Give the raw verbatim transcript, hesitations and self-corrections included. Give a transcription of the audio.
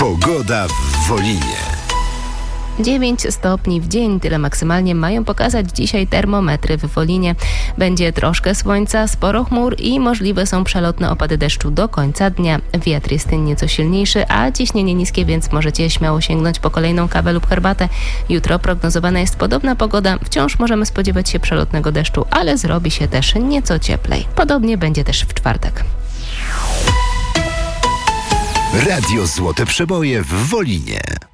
Pogoda w Wolinie. dziewięć stopni w dzień, tyle maksymalnie mają pokazać dzisiaj termometry w Wolinie. Będzie troszkę słońca, sporo chmur i możliwe są przelotne opady deszczu do końca dnia. Wiatr jest nieco silniejszy, a ciśnienie niskie, więc możecie śmiało sięgnąć po kolejną kawę lub herbatę. Jutro prognozowana jest podobna pogoda. Wciąż możemy spodziewać się przelotnego deszczu, ale zrobi się też nieco cieplej. Podobnie będzie też w czwartek. Radio Złote Przeboje w Wolinie.